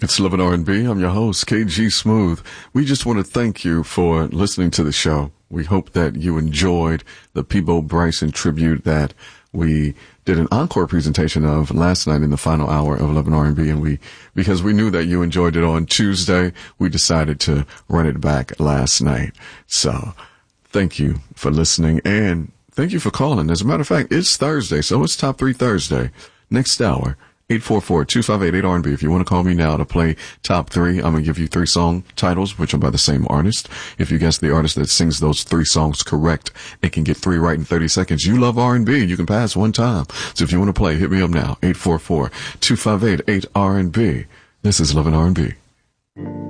It's Love and R&B. I'm your host, KG Smooth. We just want to thank you for listening to the show. We hope that you enjoyed the Peabo Bryson tribute that we did an encore presentation of last night in the final hour of Love and R&B. And because we knew that you enjoyed it on Tuesday, we decided to run it back last night. So thank you for listening and thank you for calling. As a matter of fact, it's Thursday, so it's Top 3 Thursday. Next hour, 844-258-8RB. If you want to call me now to play Top 3, I'm going to give you 3 song titles, which are by the same artist. If you guess the artist that sings those 3 songs correct, it can get 3 right in 30 seconds. You love R&B. You can pass one time. So if you want to play, hit me up now, 844-258-8RB. This is Love and R&B.